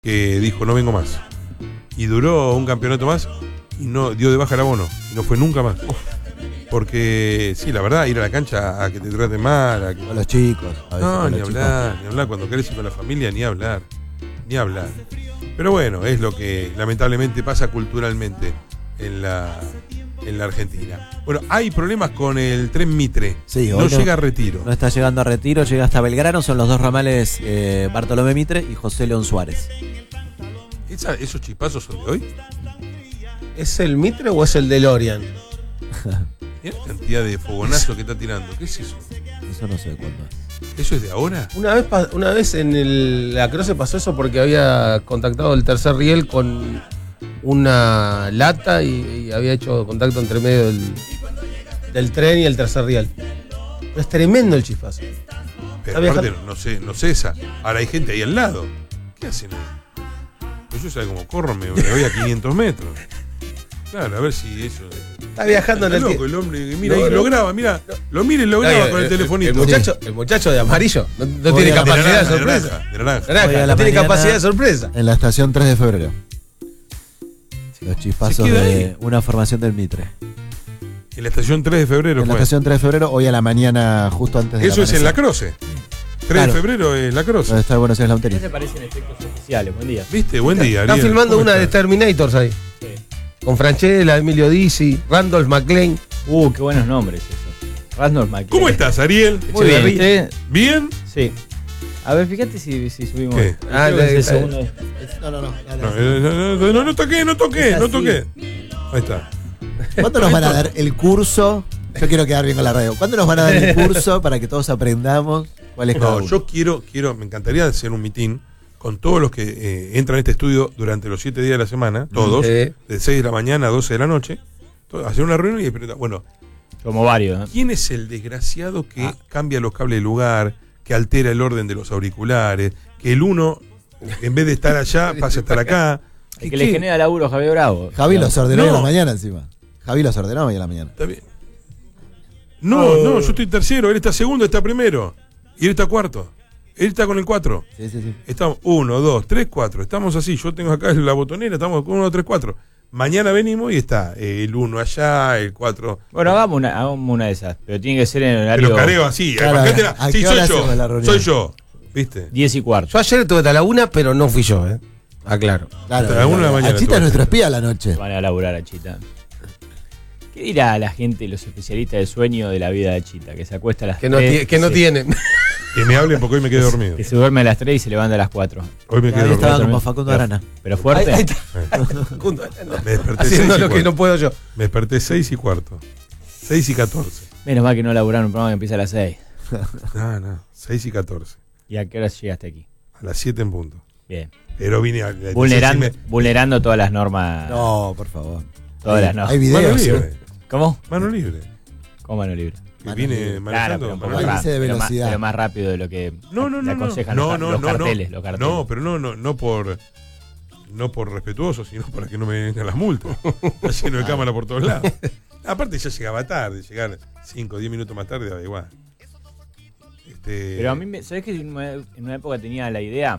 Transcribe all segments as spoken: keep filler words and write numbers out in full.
que dijo no vengo más. Y duró un campeonato más y no dio de baja el abono. Y no fue nunca más. Porque, sí, la verdad, ir a la cancha a que te traten mal. A, que... a los chicos. A veces no, a ni los hablar, chicos. ni hablar. Cuando querés ir con la familia, ni hablar. Ni hablar. Pero bueno, es lo que lamentablemente pasa culturalmente en la, en la Argentina. Bueno, hay problemas con el tren Mitre. Sí, no, no llega a Retiro. No está llegando a Retiro, llega hasta Belgrano. Son los dos ramales eh, Bartolomé Mitre y José León Suárez. ¿Esa, ¿Esos chispazos son de hoy? ¿Es el Mitre o es el DeLorean? Mirá la cantidad de fogonazos que está tirando. ¿Qué es eso? Eso no sé cuándo es. ¿Eso es de ahora? Una vez, una vez en el, la Croce pasó eso porque había contactado el tercer riel con una lata y, y había hecho contacto entre medio del, del tren y el tercer riel. Pero es tremendo el chispazo. Pero aparte, no sé, no sé esa. Ahora hay gente ahí al lado. ¿Qué hacen ahí? Pues yo sé cómo corro, me, me voy a quinientos metros. Claro, a ver si eso... Está viajando está en el loco, el hombre, mira, no, ahí no. lo graba, mira, lo mira y lo graba no, con el, el, telefonito. El muchacho, el muchacho de amarillo no, no Hoy tiene a la capacidad naranja, de sorpresa. De naranja, de naranja. Naranja, Hoy a la no tiene mañana, capacidad de sorpresa. En la estación tres de febrero. Los chispazos queda de ahí. una formación del Mitre. En la estación tres de febrero En la fue. estación tres de febrero, hoy a la mañana, justo antes de Eso es en la Croce. tres Claro. de febrero es la Croce. Donde está Buenos Aires ¿Qué Launtería. te parecen efectos especiales? Buen día. ¿Viste? Buen día, Está Ariel. filmando ¿Cómo una de estás? Terminators ahí. Sí. Con Franchella, Emilio Dizzi, Randolph McLean. Uh, qué buenos nombres esos. Randolph McLean. ¿Cómo estás, Ariel? Muy bien, Echeverría. ¿usted? ¿Bien? Sí. A ver, fíjate si, si subimos. ¿Qué? Ah, Creo que es el la- segundo. No, no, no. No, eh, no, no, no, no toqué, no toqué, Es no así. toqué. Ahí está. ¿Cuándo nos van a dar el curso? Yo quiero quedar bien con la radio. ¿Cuándo nos van a dar el curso para que todos aprendamos cuál es cada No, uno? yo quiero, quiero, me encantaría hacer un mitin con todos los que eh, entran a este estudio durante los siete días de la semana, todos, Sí. de seis de la mañana a doce de la noche, todo, hacer una reunión y preguntar, bueno, Como varios. ¿no? ¿quién es el desgraciado que Ah. cambia los cables de lugar, que altera el orden de los auriculares, que el uno, en vez de estar allá, pasa a estar acá? El que ¿Qué- le qué? genera laburo a Javier Bravo. Javi los ordenó hoy a No. la mañana encima. Javi los ordenó hoy a la mañana. Está bien. No, no, yo estoy tercero, él está segundo, está primero. Y él está cuarto. Él está con el cuatro. Sí, sí, sí. Estamos uno, dos, tres, cuatro. Estamos así. Yo tengo acá la botonera, estamos con uno, dos, tres, cuatro. Mañana venimos y está eh, el uno allá, el cuatro. Bueno, hagamos una, hagamos una de esas. Pero tiene que ser en el horario Pero careo así. Claro, imagínatela. ¿a Sí, qué soy hora hacemos la yo. reunión? Soy yo. ¿Viste? diez y cuarto. Yo ayer estuve hasta la una, pero no fui yo, ¿eh? Aclaro. Claro, Hasta la una de la mañana Achita tuve. es nuestro espía a la noche. Van a laburar a Chita. ¿Qué dirá la gente, los especialistas del sueño de la vida de Chita? Que se acuesta a las Que no, tres, ti- que no se- tienen. Que me hablen porque hoy me quedé dormido. Que se duerme a las tres y se levanta a las cuatro. Hoy me quedé Ahí estaba dormido. como Facundo Pero- Arana. Pero fuerte. Ahí- ahí está. Me desperté Haciendo seis y lo que cuarto. no puedo yo. Me desperté seis y cuarto. Seis y catorce. Menos mal que no laburaron un programa que empieza a las seis. No, no. Seis y catorce. ¿Y a qué hora llegaste aquí? A las siete en punto. Bien. Pero vine a. Vulnerando, me- vulnerando todas las normas. No, por favor. Todas Hay- las normas. Hay Mano videos. ¿eh? libre. ¿Cómo? Mano libre. ¿Cómo mano libre? Que Mano vine libre. Claro, manejando. pero un poco mano Hay libre. más, índice de pero más- velocidad. pero más rápido de lo que No, no, le no, no. aconsejan No, los, no, los no, carteles, no. los carteles. No, pero no, no, no por. No por respetuoso, sino para que no me vengan las multas. Está lleno de cámara por todos lados. Aparte ya llegaba tarde, llegar cinco o diez minutos más tarde, da igual. Este, Pero a mí, me, ¿sabés que en una, en una época tenía la idea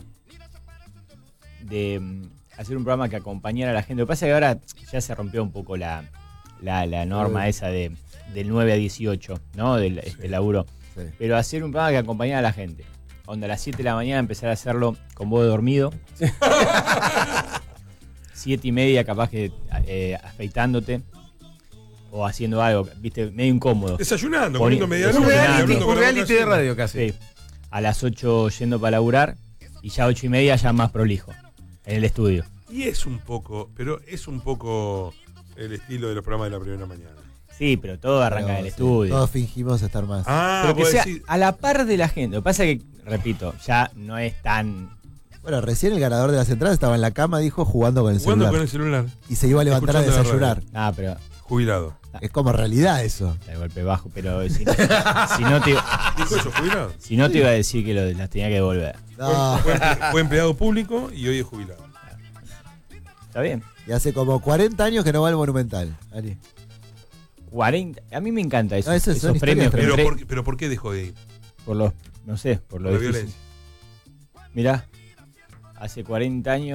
de mm, hacer un programa que acompañara a la gente? Lo que pasa es que ahora ya se rompió un poco la, la, la norma esa de del nueve a dieciocho, ¿no? Del este laburo. Sí. Pero hacer un programa que acompañara a la gente. Onda a las siete de la mañana empezar a hacerlo con voz de dormido. siete y media capaz que eh, afeitándote o haciendo algo, viste, medio incómodo. Desayunando, Poni- comiendo media Un Desayunando, luna, y reality, hablando con un la reality de boca radio casi. Sí. A las ocho yendo para laburar y ya ocho y media ya más prolijo en el estudio. llena. Y es un poco, pero es un poco el estilo de los programas de la primera mañana. Sí, pero todo arranca en el sí, estudio. Todos fingimos estar más. Ah, pero que vos sea decís- a la par de la gente. Lo que pasa es que, repito, ya no es tan... Bueno, recién el ganador de las entradas estaba en la cama, dijo, jugando con el jugando celular. con el celular, Y se iba a levantar a escuchando la desayunar. Ah, pero jubilado. Es como realidad eso. de golpe bajo. Pero si, si no te, ¿Dijo eso, jubilado? si no te iba a decir que lo, las tenía que devolver. No. Fue, fue- fue empleado público y hoy es jubilado. ¿Está bien? Y hace como cuarenta años que no va al Monumental. Ari. cuarenta A mí me encanta eso, No, eso son esos premios que Pero entre- por, qué- pero ¿por qué dejó de ir? por los, no sé, por lo Por la difícil. violencia. Mirá, hace cuarenta años